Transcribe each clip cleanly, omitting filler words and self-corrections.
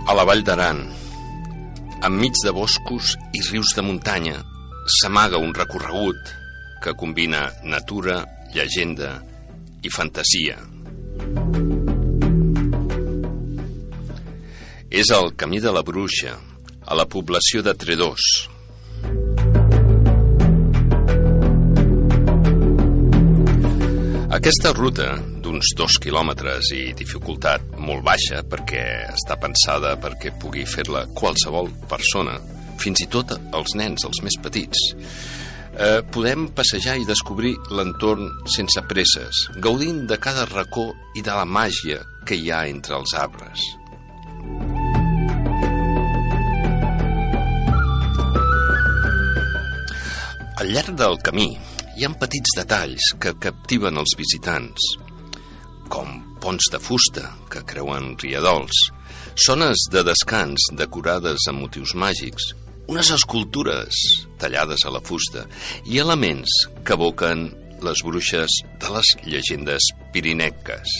A la Vall d'Aran, enmig de boscos i rius de muntanya, s'amaga un recorregut que combina natura, llegenda i fantasia. És el Camí de la Bruixa, a la població de Tredòs. Aquesta ruta, d'uns 2 quilòmetres i dificultat molt baixa, perquè està pensada perquè pugui fer-la qualsevol persona, fins i tot els nens, els més petits. Podem passejar i descobrir l'entorn sense presses, gaudint de cada racó i de la màgia que hi ha entre els arbres. Al llarg del camí hi ha petits detalls que captiven els visitants, com ponts de fusta que creuen rierols, zones de descans decorades amb motius màgics, unes escultures tallades a la fusta i elements que evoquen les bruixes de les llegendes pirinenques.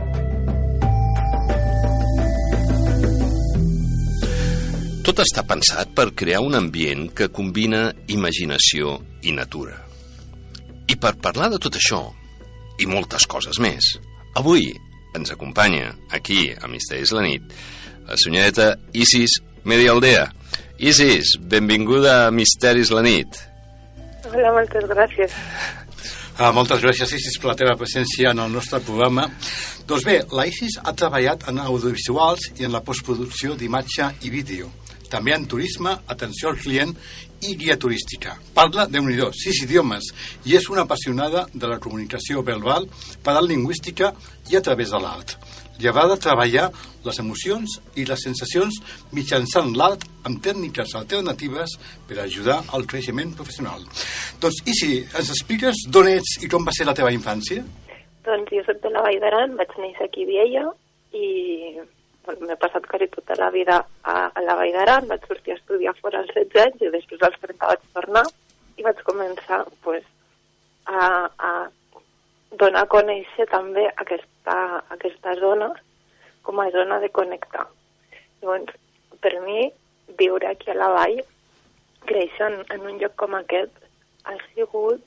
Tot està pensat per crear un ambient que combina imaginació i natura. I per parlar de tot això, i moltes coses més, avui ens acompanya aquí, a Misteris la nit, la senyoreta Isis Medialdea. Isis, benvinguda a Misteris la nit. Hola, moltes gràcies. Moltes gràcies, Isis, per la teva presència en el nostre programa. Doncs bé, la Isis ha treballat en audiovisuals i en la postproducció d'imatge i vídeo. També en turisme, atenció al client i guia turística. Parla, déu-n'hi-do, 6 idiomes i és una apassionada de la comunicació verbal, paralingüística i a través de l'art. Li agrada treballar les emocions i les sensacions mitjançant l'art amb tècniques alternatives per ajudar al creixement professional. Doncs, Isi, ens expliques d'on ets i com va ser la teva infància? Doncs jo soc de la Vall d'Aran, vaig néixer aquí a Viella i m'he passat quasi tota la vida a la Vall d'Aran, vaig sortir a estudiar fora als 16 anys i després als 30 vaig tornar i vaig començar a donar a conèixer també aquesta zona com a zona de connectar. Llavors, per mi, viure aquí a la vall, créixer en un lloc com aquest, ha sigut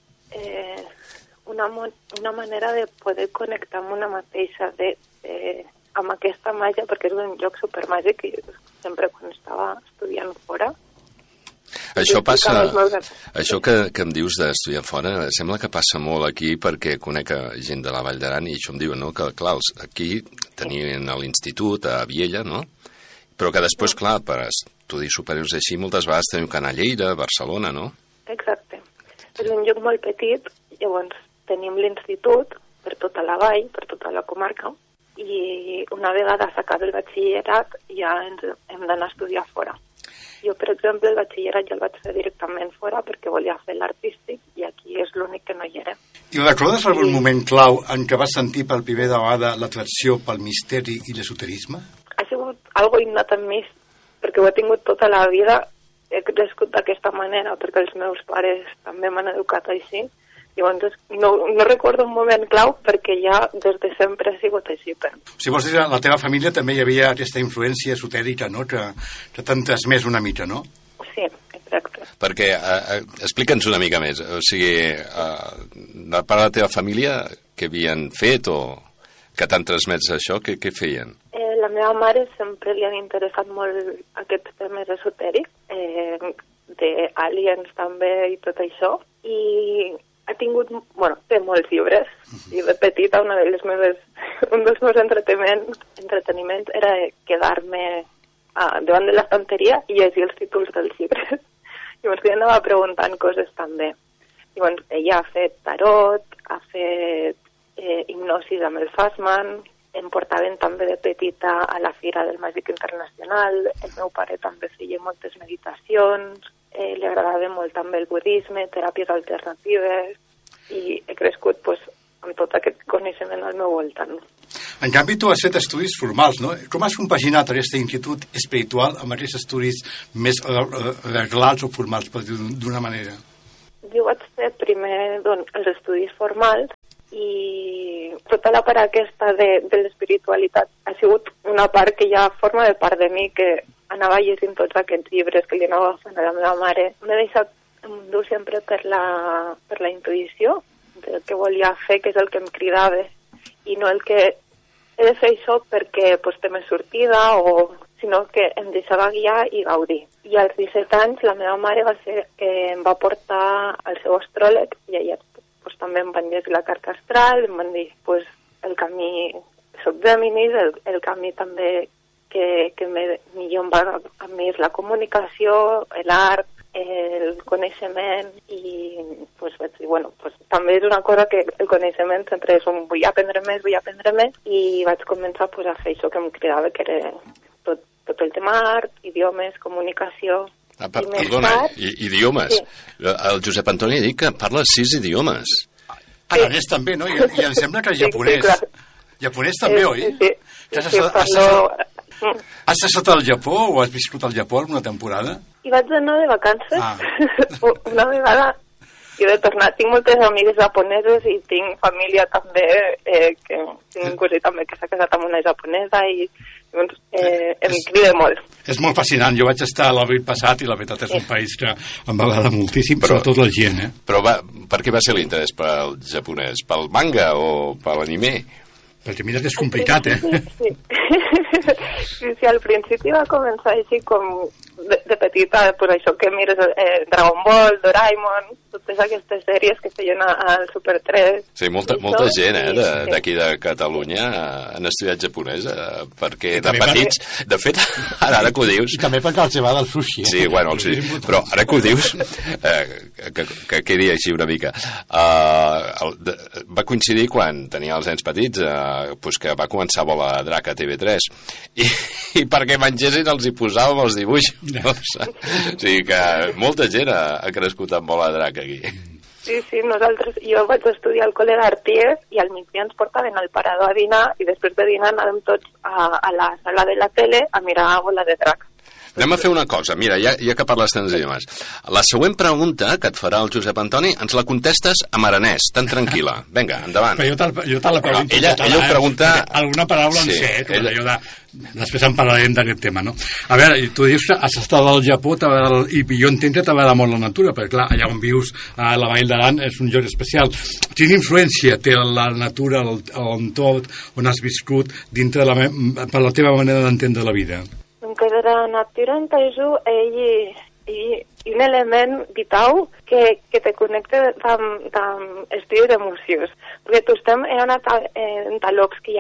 una manera de poder connectar amb una mateixa, amb aquesta màgia, perquè és un lloc supermàgic i sempre quan estava estudiant fora. Això passa, això que em dius d'estudiar fora, sembla que passa molt aquí perquè conec gent de la Vall d'Aran i això em diuen, no?, que clar, aquí tenien l'institut a Viella, no?, però que després, clar, per estudis superiors així, moltes vegades teniu que anar a Lleida, a Barcelona, no? Exacte. És un lloc molt petit, llavors tenim l'institut per tota la vall, per tota la comarca, i una vegada s'acaba el batxillerat ja hem d'anar a estudiar fora. Jo, per exemple, el batxillerat ja el vaig fer directament fora perquè volia fer l'artístic i aquí és l'únic que no hi era. I recordes algun moment clau en què vas sentir per primera vegada l'atracció pel misteri i l'esoterisme? Ha sigut algo innat en mi, perquè ho he tingut tota la vida, he crescut d'aquesta manera perquè els meus pares també m'han educat així. Llavors, no recordo un moment clau perquè ja des de sempre ha sigut així. Si vols dir, a la teva família també hi havia aquesta influència esotèrica, no?, que t'han transmès una mica, no? Sí, exacte. Perquè, explica'ns una mica més, o sigui, de part de la teva família, què havien fet o que t'han transmès això, què feien? La meva mare sempre li han interessat molt aquests temes esotèrics, d'aliens també i tot això, i ha tingut, té molts llibres, i de petita un dels meus entreteniments era quedar-me davant de l'estanteria i llegir els títols dels llibres. Llavors ella anava preguntant coses també. Llavors ella ha fet tarot, ha fet hipnosis amb el Fassman, em portaven també de petita a la Fira del Màgic Internacional, el meu pare també feia moltes meditacions, li agradava molt també el budisme, teràpies alternatives, i he crescut amb tot aquest coneixement al meu voltant. En canvi, tu has fet estudis formals, no? Com has compaginat aquest institut espiritual amb aquests estudis més reglats o formals, per dir d'una manera? Jo vaig fer primer els estudis formals i tota la part aquesta de l'espiritualitat ha sigut una part que ja forma de part de mi, que anava llegint tots aquests llibres que li anava fent a la meva mare. M'he deixat endur sempre per la intuïció del que volia fer, que és el que em cridava, i no el que he de fer això perquè pues, té més sortida, sinó que em deixava guiar i gaudir. I als 17 anys la meva mare va ser que em va portar al seu astròleg i allà pues, també em van llegir la carta astral, em van dir pues, el camí, soc Géminis, el camí també que millor em va a mi és la comunicació, l'art, el coneixement, i pues, vaig dir, bueno, pues, també és una cosa que el coneixement sempre és vull aprendre més, i vaig començar pues, a fer això que em cridava, que era tot el tema art, idiomes, comunicació. Perdona, idiomes. Sí. El Josep Antoni ha dit que parla 6 idiomes. Aranès també, no? I em sembla que japonès. Sí, clar. Japonès també, oi? Sí, Has estat al Japó o has viscut al Japó alguna temporada? Hi vaig anar de vacances. Una vegada i de tornar. Tinc moltes amigues japoneses i tinc família també, que tinc un cosí també que s'ha casat amb una japonesa i doncs, em crida molt. És molt fascinant. Jo vaig estar l'abril passat i la veritat és un país que em va agradar moltíssim, sobretot la gent. Però per què va ser l'interès pel japonès? Pel manga o per l'anime? Perquè mira que és complicat, Sí, al principi va començar així com de petita, pues això que mires Dragon Ball, Doraemon, totes aquestes sèries que feien al Super 3. Sí, molta gent d'aquí de Catalunya han estudiat japonès perquè de petits, de fet, ara que ho dius... I també perquè els va del sushi. Sí, bueno, sí, però ara que ho dius, que quedi així una mica, va coincidir quan tenia els nens petits, pues que va començar Bola de Drac a TV3 i perquè mengessin els hi posàvem els dibuixos. O sigui que molta gent ha crescut amb Bola de Drac aquí. Sí, jo vaig estudiar al col·le d'Arties i al migdia ens portaven al parador a dinar i després de dinar anàvem tots a la sala de la tele a mirar Bola de Drac. Anem a fer una cosa, mira, ja que parles tants idiomes. La següent pregunta que et farà el Josep Antoni ens la contestes en aranès, tan tranquil·la. Vinga, endavant. Però jo te la pregunto. Ella ho pregunta... Alguna paraula en sé, després en parlarem d'aquest tema, no? A veure, tu dius que has estat al Japó i jo entenc que t'agrada molt la natura, perquè clar, allà on vius, a la Vall d'Aran, és un lloc especial. Quina influència té la natura, l'entorn on has viscut, dintre per la teva manera d'entendre la vida? Que de la natura en països hi un element vital que te connecta amb estil d'emocions. Perquè tu estem en llocs que hi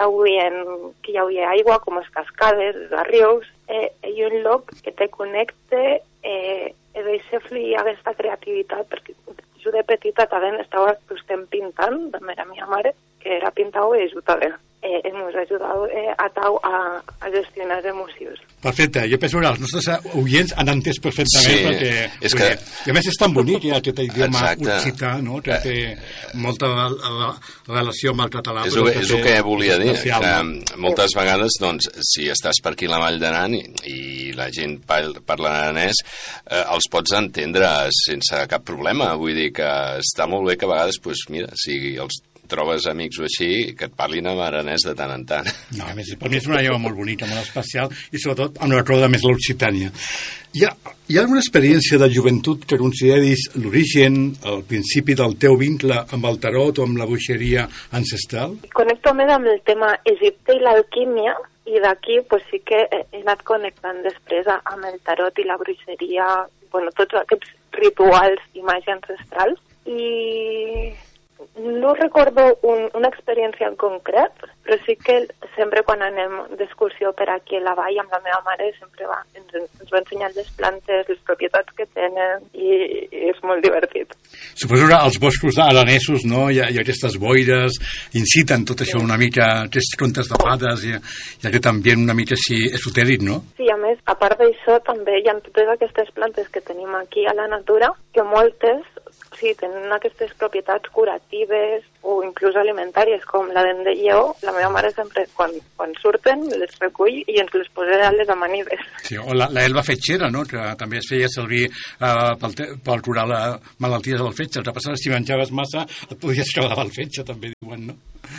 ha aigua, com les cascades, els rius, i un lloc que te connecta i deixa fluir aquesta creativitat, perquè jo de petita també estava pintant, de la meva mare, que era pintar i ajudava. Ens ha ajudat a gestionar les emocions. Perfecte, jo penso que els nostres oients han entès perfectament, perquè i a més és tan bonic aquest idioma occità, no? Que té molta relació amb el català. És el que volia dir, que moltes vegades, doncs, si estàs per aquí a la Vall d'Aran i la gent parla aranès, els pots entendre sense cap problema. Vull dir que està molt bé que a vegades, doncs, mira, si els trobes amics o així, que et parlin en aranès de tant en tant. No, a més, per mi és una llengua molt bonica, molt especial, i sobretot amb una cosa més l'Occitània. Hi ha alguna experiència de joventut que consideris l'origen, el principi del teu vincle amb el tarot o amb la bruixeria ancestral? Connecto més amb el tema Egipte i l'alquímia, i d'aquí pues, sí que he anat connectant després amb el tarot i la bruixeria, bueno, tots aquests rituals i màgia ancestrals, i no recordo una experiència en concret, però sí que sempre quan anem d'excursió per aquí a la vall amb la meva mare sempre ens va ensenyar les plantes, les propietats que tenen, i és molt divertit. Suposo que als boscos aranesos, no, hi ha aquestes boires, inciten tot això una mica, aquests contes de fades i aquest ambient una mica així esotèric, no? Sí, a més, a part d'això també hi ha totes aquestes plantes que tenim aquí a la natura, que moltes sí, tenen aquestes propietats curatives o inclús alimentàries, com la dent de lleó. La meva mare sempre, quan surten, les recull i ens les posa a les amanides. Sí, o la elba fetxera, no?, que també es feia servir per curar malalties del fetge. El que passa és que si menjaves massa et podies quedar al fetge, també diuen, no?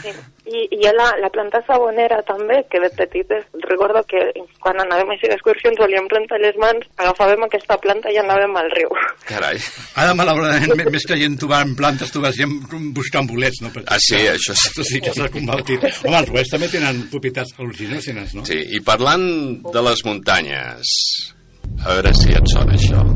Sí. I hi ha la planta sabonera també, que de petites recordo que quan anàvem així d'excursions volíem rentar les mans, agafàvem aquesta planta i anàvem al riu. Carai. Ara, malauradament, més que gent trobant plantes, trobes gent buscant bolets, no? Ah, sí, això sí. Això sí que s'ha convertit. Home, els bolets també tenen propietats al·lucinògenes, no? Sí, i parlant de les muntanyes, a veure si et sona això.